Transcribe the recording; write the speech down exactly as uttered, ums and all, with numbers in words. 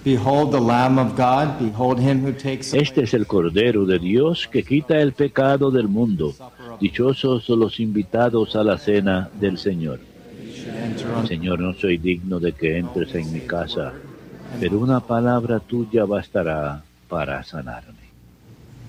Behold the Lamb of God, behold him who takes away. Este es el Cordero de Dios que quita el pecado del mundo. Dichosos los invitados a la cena del Señor. Señor, no soy digno de que entres en mi casa, pero una palabra tuya bastará para sanarme.